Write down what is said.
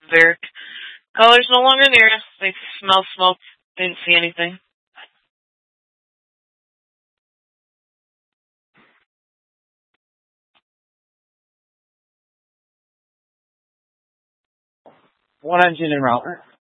Varric. Caller's no longer near us. They smelled smoke. Didn't see anything. One engine en route.